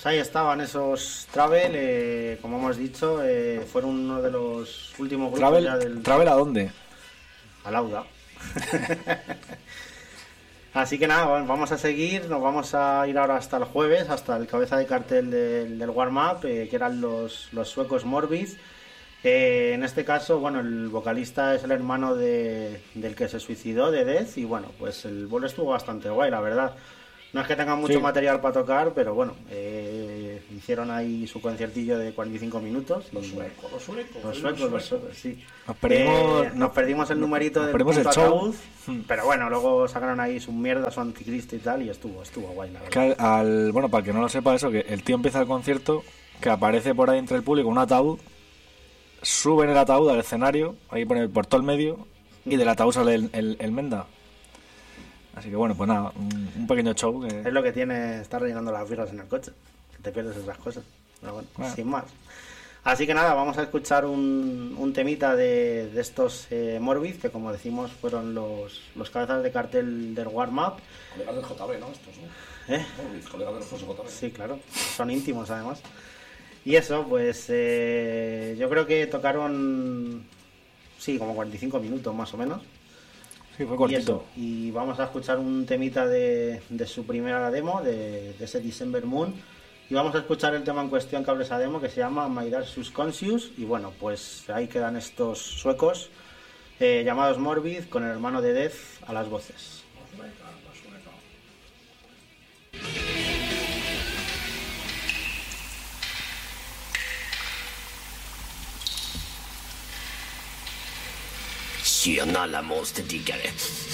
Pues ahí estaban esos Travel, como hemos dicho, fueron uno de los últimos grupos ya del... ¿Travel a dónde? Al Auda. Así que nada, bueno, vamos a seguir, nos vamos a ir ahora hasta el jueves, hasta el cabeza de cartel del warm-up, que eran los suecos Morbid. En este caso, bueno, el vocalista es el hermano del que se suicidó, de Death, y bueno, pues el bolo estuvo bastante guay, la verdad. No es que tengan mucho material para tocar, pero bueno, hicieron ahí su conciertillo de 45 minutos. Los suecos, sí. Nos perdimos el numerito del perdimos el show. Ataúd, pero bueno, luego sacaron ahí su mierda, su anticristo y tal, y estuvo guay, la verdad. Que bueno, para el que no lo sepa eso, que el tío empieza el concierto, que aparece por ahí entre el público un ataúd, suben el ataúd al escenario, ahí por todo el medio, y del ataúd sale el Menda. Así que bueno, pues nada, un pequeño show que... Es lo que tiene estar rellenando las birras en el coche, que te pierdes esas cosas, pero bueno, sin más. Así que nada, vamos a escuchar un temita de estos Morbid, que como decimos fueron los cabezas de cartel del warm-up. Colegas del JB, ¿no? Estos, ¿no? Morbid, colegas del JB. Sí, claro, son íntimos además. Y eso, pues yo creo que tocaron, sí, como 45 minutos más o menos. Sí, fue cortito. Y vamos a escuchar un temita de su primera demo, de ese December Moon. Y vamos a escuchar el tema en cuestión que abre esa demo, que se llama My Dark Subconscious. Y bueno, pues ahí quedan estos suecos llamados Morbid, con el hermano de Death a las voces. Tjena alla monsterdiggare.